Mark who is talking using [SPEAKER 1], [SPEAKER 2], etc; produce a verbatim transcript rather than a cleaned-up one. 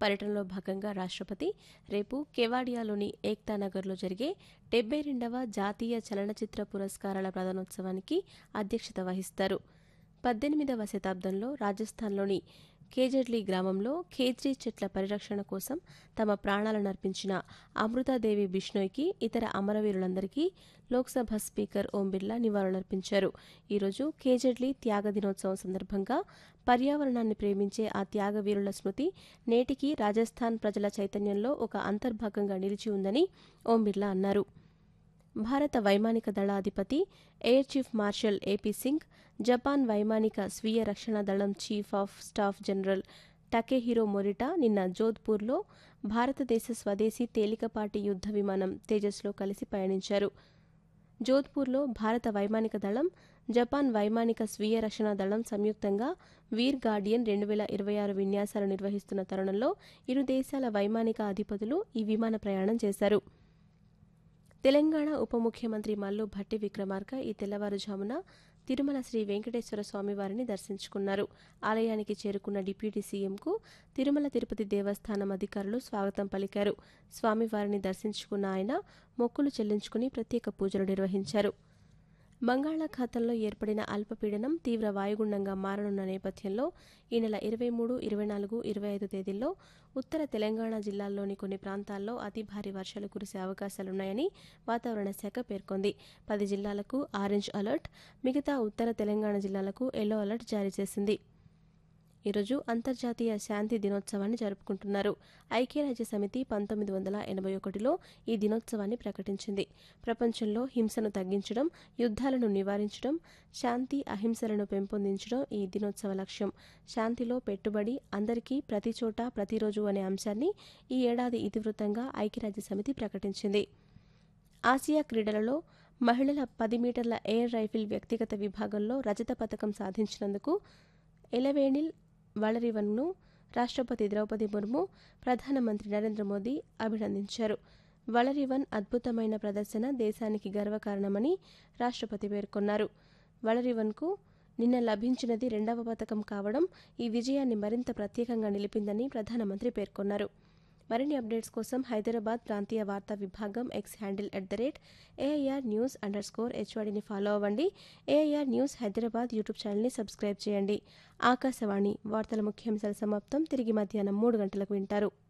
[SPEAKER 1] పర్యటనలో భాగంగా రాష్ట్రపతి రేపు కెవాడియాలోని ఏక్తా నగర్లో జరిగే డెబ్బై రెండవ జాతీయ చలనచిత్ర పురస్కారాల ప్రదానోత్సవానికి అధ్యక్షత వహిస్తారు. పద్దెనిమిదవ శతాబ్దంలో రాజస్థాన్లోని కేజడ్లీ గ్రామంలో ఖేజ్రీ చెట్ల పరిరక్షణ కోసం తమ ప్రాణాలను అర్పించిన అమృతాదేవి బిష్నోయ్కి, ఇతర అమరవీరులందరికీ లోక్సభ స్పీకర్ ఓం బిర్లా నివాళులర్పించారు. ఈరోజు ఖేజడ్లీ త్యాగ దినోత్సవం సందర్భంగా పర్యావరణాన్ని ప్రేమించే ఆ త్యాగవీరుల స్మృతి నేటికీ రాజస్థాన్ ప్రజల చైతన్యంలో ఒక అంతర్భాగంగా నిలిచి ఉందని ఓం బిర్లా అన్నారు. భారత వైమానిక దళాధిపతి air chief marshal AP Singh, Japan వైమానిక స్వీయ రక్షణ దళం చీఫ్ ఆఫ్ స్టాఫ్ జనరల్ టకేహిరో మొరిటా నిన్న జోధ్పూర్లో భారతదేశ స్వదేశీ తేలికపాటి యుద్ధ విమానం తేజస్లో కలిసి పయనించారు. జోధ్పూర్లో భారత వైమానిక దళం, జపాన్ వైమానిక స్వీయ రక్షణ దళం సంయుక్తంగా వీర్ గార్డియన్ రెండు వేల ఇరవై ఆరు విన్యాసాలు నిర్వహిస్తున్న తరుణంలో ఇరు దేశాల వైమానిక అధిపతులు ఈ విమాన ప్రయాణం చేశారు. తెలంగాణ ఉప ముఖ్యమంత్రి మల్లు భట్టి విక్రమార్క ఈ తెల్లవారుజామున తిరుమల శ్రీ వెంకటేశ్వర స్వామివారిని దర్శించుకున్నారు. ఆలయానికి చేరుకున్న డిప్యూటీ సీఎంకు తిరుమల తిరుపతి దేవస్థానం అధికారులు స్వాగతం పలికారు. స్వామివారిని దర్శించుకున్న ఆయన మొక్కులు చెల్లించుకుని ప్రత్యేక పూజలు నిర్వహించారు. బంగాళాఖాతంలో ఏర్పడిన అల్పపీడనం తీవ్ర వాయుగుండంగా మారనున్న నేపథ్యంలో ఈ నెల ఇరవై మూడు, ఇరవై నాలుగు, ఇరవై ఐదు తేదీల్లో ఉత్తర తెలంగాణ జిల్లాల్లోని కొన్ని ప్రాంతాల్లో అతి భారీ వర్షాలు కురిసే అవకాశాలున్నాయని వాతావరణ శాఖ పేర్కొంది. పది జిల్లాలకు ఆరెంజ్ అలర్ట్, మిగతా ఉత్తర తెలంగాణ జిల్లాలకు ఎల్లో అలర్ట్ జారీ చేసింది. ఈరోజు అంతర్జాతీయ శాంతి దినోత్సవాన్ని జరుపుకుంటున్నారు. ఐక్యరాజ్య సమితి పంతొమ్మిది వందల ఎనభై ఒకటిలో ఈ దినోత్సవాన్ని ప్రకటించింది. ప్రపంచంలో హింసను తగ్గించడం, యుద్ధాలను నివారించడం, శాంతి అహింసలను పెంపొందించడం ఈ దినోత్సవ లక్ష్యం. శాంతిలో పెట్టుబడి అందరికీ, ప్రతి చోట, ప్రతిరోజు అనే అంశాన్ని ఈ ఏడాది ఇతివృత్తంగా ఐక్యరాజ్య సమితి ప్రకటించింది. ఆసియా క్రీడలలో మహిళల పది మీటర్ల ఎయిర్ రైఫిల్ వ్యక్తిగత విభాగంలో రజత పథకం సాధించినందుకు ఎలవేనిల్ వలరివన్ను రాష్ట్రపతి ద్రౌపది ముర్ము, ప్రధానమంత్రి నరేంద్ర మోదీ అభినందించారు. వలరివన్ అద్భుతమైన ప్రదర్శన దేశానికి గర్వకారణమని రాష్ట్రపతి పేర్కొన్నారు. వలరివన్కు నిన్న లభించినది రెండవ పథకం కావడం ఈ విజయాన్ని మరింత ప్రత్యేకంగా నిలిపిందని ప్రధానమంత్రి పేర్కొన్నారు. మరిన్ని అప్డేట్స్ కోసం హైదరాబాద్ ప్రాంతీయ వార్తా విభాగం X handle at the rate AIR news under score హెచ్వాడిని follow అవ్వండి. ఏఐఆర్ న్యూస్ హైదరాబాద్ యూట్యూబ్ ఛానల్ని సబ్స్క్రైబ్ చేయండి. ఆకాశవాణి వార్తల ముఖ్యాంశాల సమాప్తం. తిరిగి మధ్యాహ్నం మూడు గంటలకు వింటారు.